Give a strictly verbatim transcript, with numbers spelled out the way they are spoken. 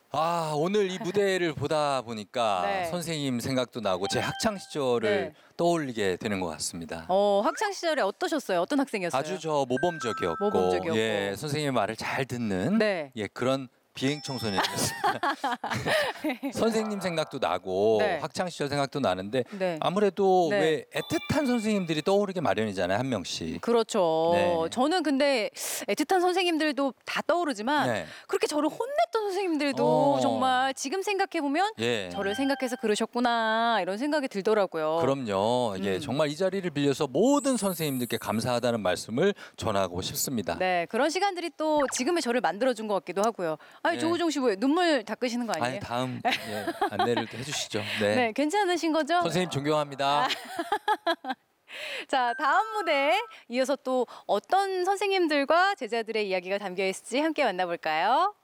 아, 오늘 이 무대를 보다 보니까 네. 선생님 생각도 나고 제 학창 시절을 네. 떠올리게 되는 것 같습니다. 어, 학창 시절에 어떠셨어요? 어떤 학생이었어요? 아주 저 모범적이었고, 모범적이었고. 예, 선생님의 말을 잘 듣는 네. 예, 그런 비행 청소년이었습니다. 선생님 생각도 나고 네. 학창 시절 생각도 나는데 네. 아무래도 네. 왜 애틋한 선생님들이 떠오르게 마련이잖아요, 한 명씩. 그렇죠. 네. 저는 근데 애틋한 선생님들도 다 떠오르지만 네. 그렇게 저를 혼냈던 선생님들도 어. 정말 지금 생각해 보면 예. 저를 생각해서 그러셨구나 이런 생각이 들더라고요. 그럼요. 예, 음. 정말 이 자리를 빌려서 모든 선생님들께 감사하다는 말씀을 전하고 싶습니다. 네, 그런 시간들이 또 지금의 저를 만들어준 것 같기도 하고요. 아니 네. 조우종 씨 왜 눈물 닦으시는 거 아니에요? 아니, 다음 예, 안내를 또 해주시죠. 네. 네, 괜찮으신 거죠? 선생님 존경합니다. 자, 다음 무대에 이어서 또 어떤 선생님들과 제자들의 이야기가 담겨 있을지 함께 만나볼까요?